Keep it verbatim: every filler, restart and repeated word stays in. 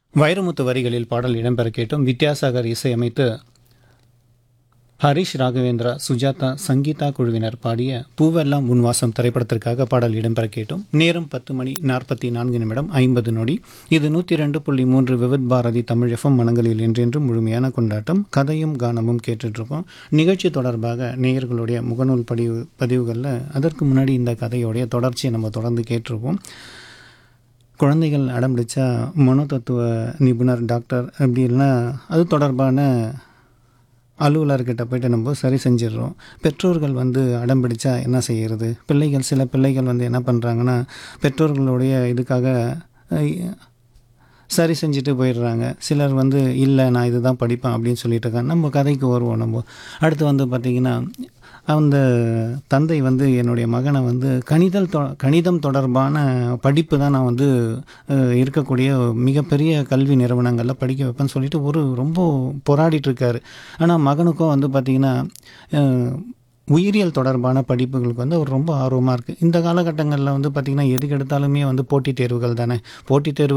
வைரமுத்து வரிகளில் பாடல் இடம்பெற கேட்டும். வித்யாசாகர் இசையமைத்து ஹரிஷ் ராகவேந்திரா, சுஜாதா, சங்கீதா குழுவினர் பாடிய பூவெல்லாம் உன்வாசம் திரைப்படத்திற்காக பாடல் இடம்பெற கேட்டும். நேரம் பத்து மணி நாற்பத்தி நான்கு நிமிடம் ஐம்பது நொடி. இது நூற்றி ரெண்டு புள்ளி மூன்று விவித் பாரதி தமிழ் எஃப்எம் மனங்களில் என்றென்றும் முழுமையான கொண்டாட்டம். கதையும் கானமும் கேட்டுட்ருக்கோம். நிகழ்ச்சி தொடர்பாக நேயர்களுடைய முகநூல் பதிவு பதிவுகளில் அதற்கு முன்னாடி இந்த கதையோடைய தொடர்ச்சியை நம்ம தொடர்ந்து கேட்டிருப்போம். குழந்தைகள் அடம்பிடிச்சா மனோதத்துவ நிபுணர் டாக்டர் அப்படி இல்லைன்னா அது தொடர்பான அலுவலர்கிட்ட போய்ட்டு நம்ம சரி செஞ்சிடுறோம். பெற்றோர்கள் வந்து அடம்பிடிச்சா என்ன செய்கிறது? பிள்ளைகள் சில பிள்ளைகள் வந்து என்ன பண்ணுறாங்கன்னா பெற்றோர்களுடைய இதுக்காக சரி செஞ்சுட்டு போயிடுறாங்க. சிலர் வந்து இல்லை நான் இது தான் படிப்பேன் அப்படின்னு சொல்லிட்டு இருக்காங்க. நம்ம கதைக்கு வருவோம். நம்ம அடுத்து வந்து பார்த்திங்கன்னா அந்த தந்தை வந்து என்னுடைய மகனை வந்து கணிதல் தொ கணிதம் தொடர்பான படிப்பு தான் நான் வந்து இருக்கக்கூடிய மிகப்பெரிய கல்வி நிறுவனங்களில் படிக்க வைப்பேன்னு சொல்லிட்டு ஒரு ரொம்ப போராடிட்டுருக்காரு. ஆனால் மகனுக்கும் வந்து பார்த்திங்கன்னா உயிரியல் தொடர்பான படிப்புகளுக்கு வந்து அவர் ரொம்ப ஆர்வமாக இருக்குது. இந்த காலகட்டங்களில் வந்து பார்த்திங்கன்னா எதுக்கு எடுத்தாலுமே வந்து போட்டித் தேர்வுகள் தானே. போட்டித் தேர்வு